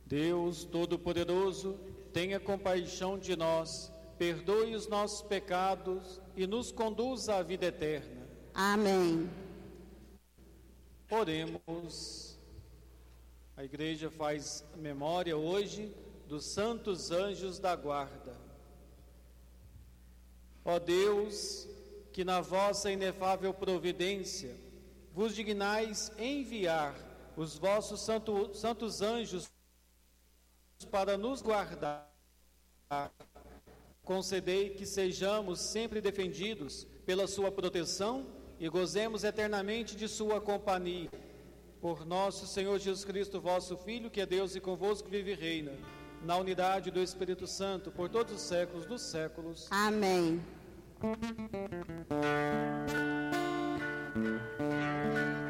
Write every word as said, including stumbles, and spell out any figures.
Deus Todo-Poderoso, tenha compaixão de nós, perdoe os nossos pecados e nos conduza à vida eterna. Amém. Oremos. A igreja faz memória hoje dos santos anjos da guarda. Ó Deus, que na vossa inefável providência vos dignais enviar os vossos santo, santos anjos para nos guardar, concedei que sejamos sempre defendidos pela sua proteção e gozemos eternamente de sua companhia. Por nosso Senhor Jesus Cristo, vosso Filho, que é Deus e convosco vive e reina, na unidade do Espírito Santo, por todos os séculos dos séculos. Amém.